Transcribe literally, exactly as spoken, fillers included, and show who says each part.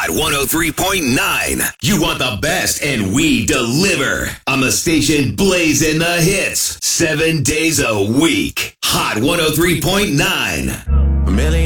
Speaker 1: Hot one oh three point nine. You want the best, and we deliver. On the station blazing the hits. Seven days a week. Hot one oh three point nine.
Speaker 2: A million